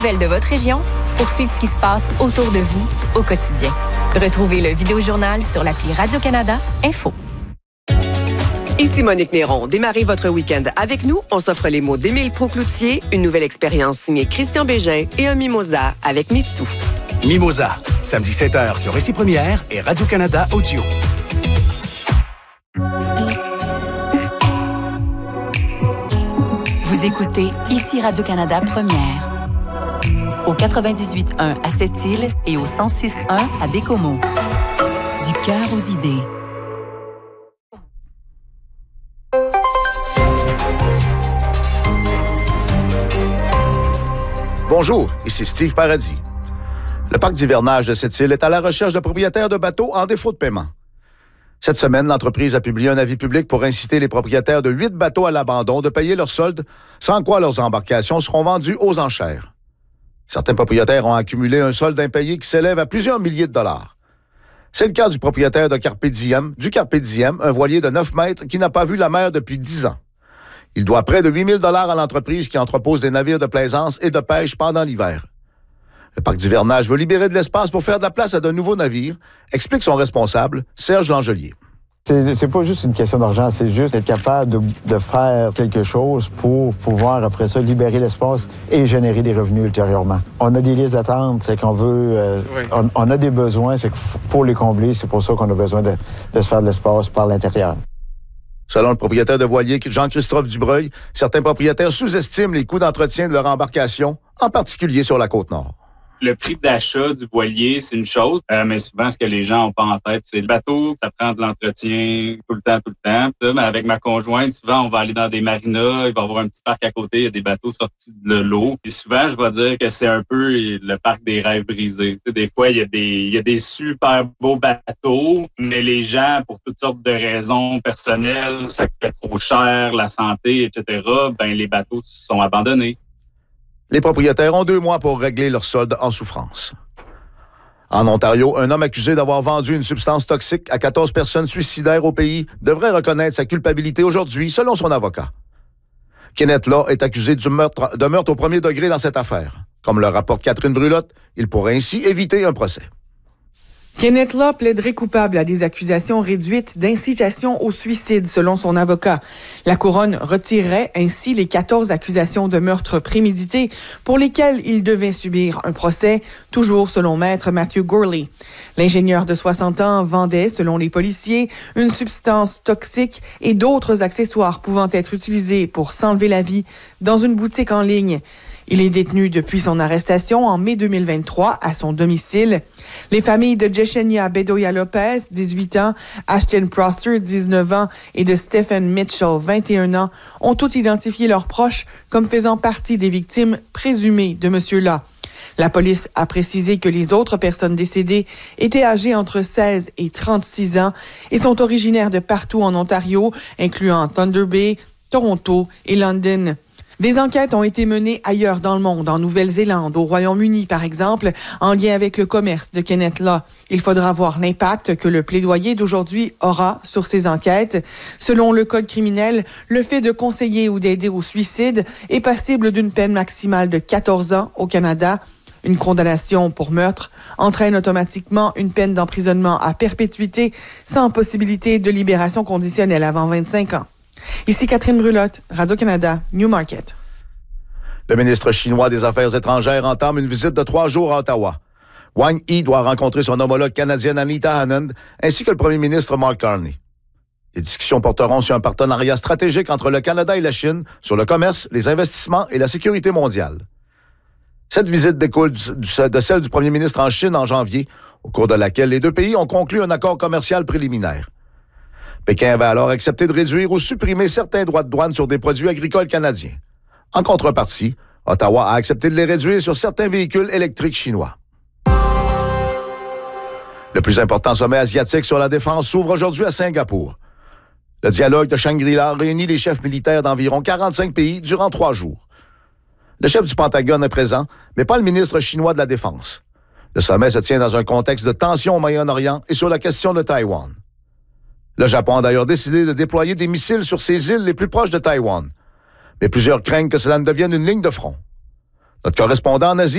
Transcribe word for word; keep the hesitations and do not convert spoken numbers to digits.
Nouvelles de votre région pour suivre ce qui se passe autour de vous au quotidien. Retrouvez le Vidéojournal sur l'appli Radio-Canada Info. Ici Monique Néron. Démarrez votre week-end avec nous. On s'offre les mots d'Émile Proucloutier, une nouvelle expérience signée Christian Bégin et un mimosa avec Mitsu. Mimosa, samedi sept heures sur Récit Première et Radio-Canada Audio. Vous écoutez Ici Radio-Canada Première. Au quatre-vingt-dix-huit point un à Sept-Îles et au cent six point un à Bécomo. Du cœur aux idées. Bonjour, ici Steve Paradis. Le parc d'hivernage de Sept-Îles est à la recherche de propriétaires de bateaux en défaut de paiement. Cette semaine, l'entreprise a publié un avis public pour inciter les propriétaires de huit bateaux à l'abandon de payer leurs soldes, sans quoi leurs embarcations seront vendues aux enchères. Certains propriétaires ont accumulé un solde impayé qui s'élève à plusieurs milliers de dollars. C'est le cas du propriétaire de Carpe Diem, du Carpe Diem, un voilier de neuf mètres qui n'a pas vu la mer depuis dix ans. Il doit près de huit mille dollars à l'entreprise qui entrepose des navires de plaisance et de pêche pendant l'hiver. Le parc d'hivernage veut libérer de l'espace pour faire de la place à de nouveaux navires, explique son responsable, Serge Langelier. C'est, c'est pas juste une question d'argent, c'est juste être capable de, de faire quelque chose pour pouvoir, après ça, libérer l'espace et générer des revenus ultérieurement. On a des listes d'attente, c'est qu'on veut... Euh, oui. on, on a des besoins, c'est que pour les combler, c'est pour ça qu'on a besoin de, de se faire de l'espace par l'intérieur. Selon le propriétaire de voilier, Jean-Christophe Dubreuil, certains propriétaires sous-estiment les coûts d'entretien de leur embarcation, en particulier sur la Côte-Nord. Le prix d'achat du voilier, c'est une chose, euh, mais souvent, ce que les gens ont pas en tête, c'est le bateau, ça prend de l'entretien tout le temps, tout le temps. Ça, mais avec ma conjointe, souvent, on va aller dans des marinas, il va y avoir un petit parc à côté, il y a des bateaux sortis de l'eau. Et souvent, je vais dire que c'est un peu le parc des rêves brisés. Tu sais, des fois, il y a des, il y a des super beaux bateaux, mais les gens, pour toutes sortes de raisons personnelles, ça coûte trop cher, la santé, et cetera, ben les bateaux sont abandonnés. Les propriétaires ont deux mois pour régler leur solde en souffrance. En Ontario, un homme accusé d'avoir vendu une substance toxique à quatorze personnes suicidaires au pays devrait reconnaître sa culpabilité aujourd'hui, selon son avocat. Kenneth Law est accusé du meurtre, de meurtre au premier degré dans cette affaire. Comme le rapporte Catherine Brulotte, il pourrait ainsi éviter un procès. Kenneth Law plaiderait coupable à des accusations réduites d'incitation au suicide, selon son avocat. La Couronne retirerait ainsi les quatorze accusations de meurtre prémédité pour lesquelles il devait subir un procès, toujours selon maître Matthew Gourley. L'ingénieur de soixante ans vendait, selon les policiers, une substance toxique et d'autres accessoires pouvant être utilisés pour s'enlever la vie dans une boutique en ligne. Il est détenu depuis son arrestation en mai deux mille vingt-trois à son domicile. Les familles de Jeshenia Bedoya Lopez, dix-huit ans, Ashton Prosser, dix-neuf ans, et de Stephen Mitchell, vingt et un ans, ont tous identifié leurs proches comme faisant partie des victimes présumées de M. Law. La police a précisé que les autres personnes décédées étaient âgées entre seize et trente-six ans et sont originaires de partout en Ontario, incluant Thunder Bay, Toronto et London. Des enquêtes ont été menées ailleurs dans le monde, en Nouvelle-Zélande, au Royaume-Uni par exemple, en lien avec le commerce de Kenneth Law. Il faudra voir l'impact que le plaidoyer d'aujourd'hui aura sur ces enquêtes. Selon le Code criminel, le fait de conseiller ou d'aider au suicide est passible d'une peine maximale de quatorze ans au Canada. Une condamnation pour meurtre entraîne automatiquement une peine d'emprisonnement à perpétuité sans possibilité de libération conditionnelle avant vingt-cinq ans. Ici Catherine Brulotte, Radio-Canada, Newmarket. Le ministre chinois des Affaires étrangères entame une visite de trois jours à Ottawa. Wang Yi doit rencontrer son homologue canadienne Anita Anand ainsi que le premier ministre Mark Carney. Les discussions porteront sur un partenariat stratégique entre le Canada et la Chine sur le commerce, les investissements et la sécurité mondiale. Cette visite découle de celle du premier ministre en Chine en janvier, au cours de laquelle les deux pays ont conclu un accord commercial préliminaire. Pékin va alors accepter de réduire ou supprimer certains droits de douane sur des produits agricoles canadiens. En contrepartie, Ottawa a accepté de les réduire sur certains véhicules électriques chinois. Le plus important sommet asiatique sur la défense s'ouvre aujourd'hui à Singapour. Le dialogue de Shangri-La réunit les chefs militaires d'environ quarante-cinq pays durant trois jours. Le chef du Pentagone est présent, mais pas le ministre chinois de la Défense. Le sommet se tient dans un contexte de tension au Moyen-Orient et sur la question de Taïwan. Le Japon a d'ailleurs décidé de déployer des missiles sur ses îles les plus proches de Taïwan. Mais plusieurs craignent que cela ne devienne une ligne de front. Notre correspondant en Asie